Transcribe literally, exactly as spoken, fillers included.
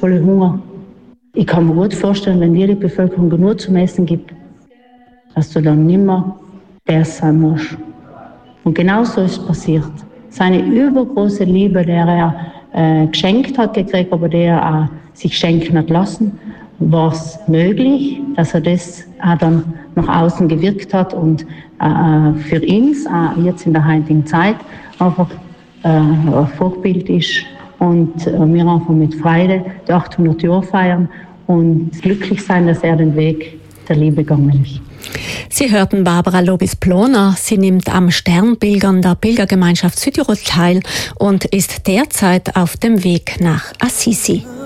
voller Hunger. Ich kann mir gut vorstellen, wenn dir die Bevölkerung genug zum Essen gibt, dass du dann nimmer der sein musst. Und genau so ist es passiert. Seine übergroße Liebe, der er äh, geschenkt hat gekriegt, aber der er auch sich schenken hat lassen, war es möglich, dass er das auch dann nach außen gewirkt hat und äh, für uns, auch jetzt in der heutigen Zeit, einfach äh, ein Vorbild ist und äh, wir einfach mit Freude die achthundert Jahre feiern und glücklich sein, dass er den Weg der Liebe gegangen ist. Sie hörten Barbara Lobis-Ploner. Sie nimmt am Sternpilgern der Pilgergemeinschaft Südtirol teil und ist derzeit auf dem Weg nach Assisi.